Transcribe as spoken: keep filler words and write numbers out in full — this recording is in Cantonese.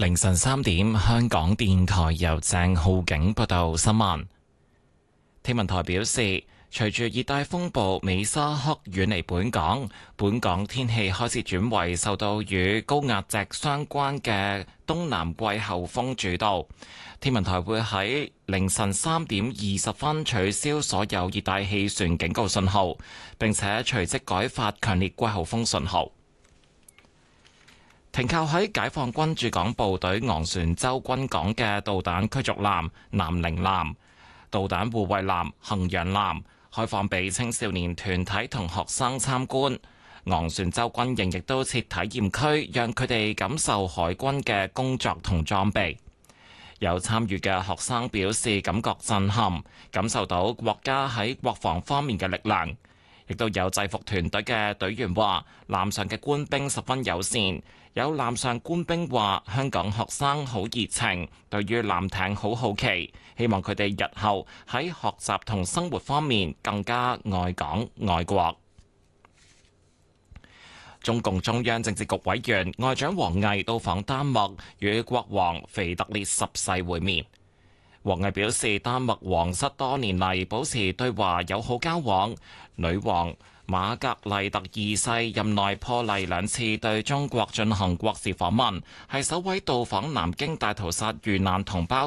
凌晨三點，香港電台由鄭浩景報道新聞。天文台表示，隨住熱帶風暴美沙克遠離本港，本港天氣開始轉為受到與高壓脊相關嘅東南季候風主導。天文台會喺凌晨三點二十分取消所有熱帶氣旋警告信號，並且隨即改發強烈季候風信號。停靠喺解放軍駐港部隊昂船洲軍港嘅導彈驅逐艦南寧艦、導彈護衛艦衡陽艦開放俾青少年團體同學生參觀。昂船洲軍營亦都設體驗區，讓佢哋感受海軍嘅工作同裝備。有參與嘅學生表示感覺震撼，感受到國家喺國防方面嘅力量。亦都有制服團隊嘅隊員話，艦上嘅官兵十分友善。有艦上官兵話，香港學生好熱情，對於艦艇好好奇，希望佢哋日後喺學習同生活方面更加愛港愛國。中共中央政治局委員外長王毅到訪丹麥，與國王腓特烈十世會面。王毅表示，丹麥皇室多年嚟保持對華友好交往。女王瑪格麗特二世任內破例兩次對中國進行國事訪問，係首位到訪南京大屠殺遇難同胞